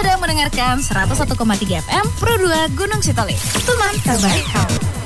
sedang mendengarkan 101,3 FM Pro 2 Gunung Sitoli. Teman terbaik kamu.